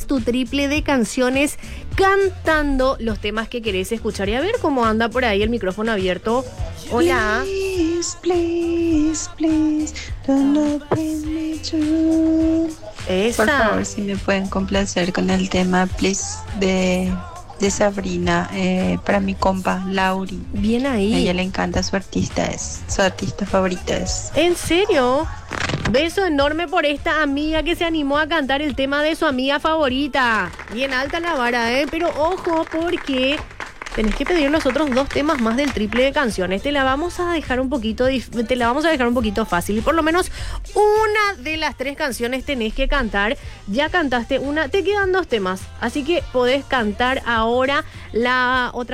tu triple de canciones cantando los temas que querés escuchar. Y a ver cómo anda por ahí el micrófono abierto. Hola. Please, please, please, don't bring me to... Esa. Por favor, si me pueden complacer con el tema Please de Sabrina, para mi compa Lauri. Bien A ahí. ella le encanta, su artista favorita es. ¿En serio? Beso enorme por esta amiga que se animó a cantar el tema de su amiga favorita. Bien alta la vara, pero ojo, porque tenés que pedir los otros 2 temas más del triple de canciones. Te la vamos a dejar un poquito fácil. Y por lo menos una de las 3 canciones tenés que cantar. Ya cantaste una, te quedan 2 temas. Así que podés cantar ahora la otra.